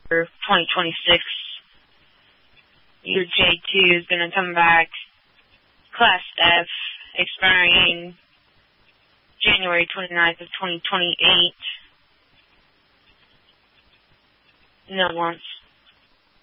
for 2026. Your J2 is going to come back Class F, expiring January 29th of 2028. No wants.